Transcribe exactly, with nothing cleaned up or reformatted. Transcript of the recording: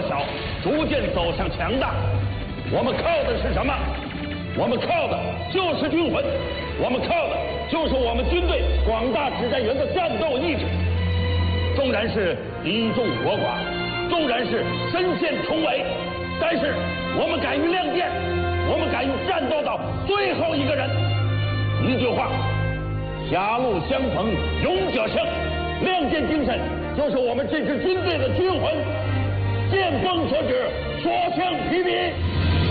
小，逐渐走向强大。我们靠的是什么？我们靠的就是军魂，我们靠的就是我们军队广大指战员的战斗意志。纵然是敌众我寡，纵然是身陷重围，但是我们敢于亮剑，我们敢于战斗到最后一个人。一句话，狭路相逢勇者胜，亮剑精神就是我们这支军队的军魂。见风所指，所向披靡。